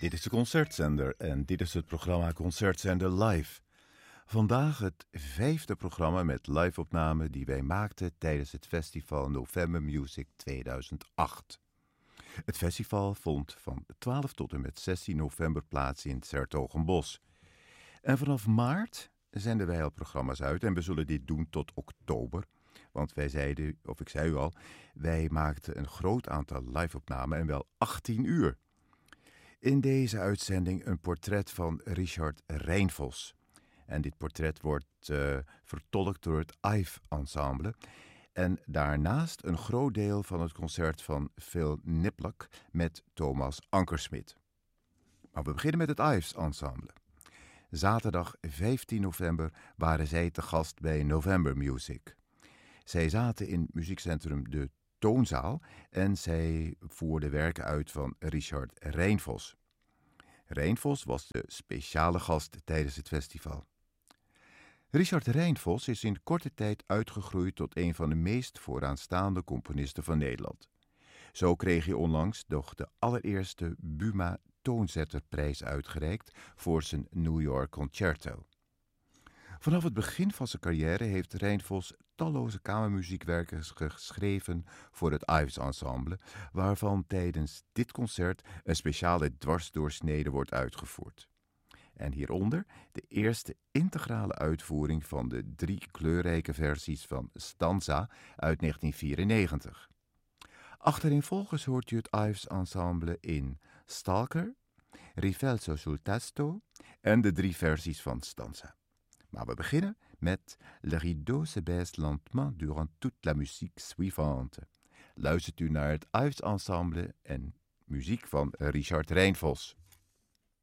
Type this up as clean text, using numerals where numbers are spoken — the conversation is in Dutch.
Dit is de Concertzender en dit is het programma Concertzender Live. Vandaag het 5e programma met live-opname die wij maakten tijdens het festival November Music 2008. Het festival vond van 12 tot en met 16 november plaats in 's-Hertogenbosch. En vanaf maart zenden wij al programma's uit en we zullen dit doen tot oktober. Want ik zei u al, wij maakten een groot aantal live-opnamen en wel 18 uur. In deze uitzending een portret van Richard Rijnvos. En dit portret wordt vertolkt door het IVE Ensemble. En daarnaast een groot deel van het concert van Phil Niplak met Thomas Ankersmit. Maar we beginnen met het IVE Ensemble. Zaterdag 15 november waren zij te gast bij November Music. Zij zaten in muziekcentrum De Toonzaal en zij voerden werken uit van Richard Rijnvos. Rijnvos was de speciale gast tijdens het festival. Richard Rijnvos is in korte tijd uitgegroeid tot een van de meest vooraanstaande componisten van Nederland. Zo kreeg hij onlangs nog de allereerste Buma Toonzetterprijs uitgereikt voor zijn New York Concerto. Vanaf het begin van zijn carrière heeft Rijnvos talloze kamermuziekwerken geschreven voor het IVE Ensemble, waarvan tijdens dit concert een speciale dwarsdoorsnede wordt uitgevoerd. En hieronder de eerste integrale uitvoering van de 3 kleurrijke versies van Stanza uit 1994. Achtereenvolgens hoort u het IVE Ensemble in Stalker, Rivelzo sul testo en de 3 versies van Stanza. Maar we beginnen met Le rideau se baisse lentement durant toute la musique suivante. Luistert u naar het IVE Ensemble en muziek van Richard Rijnvos.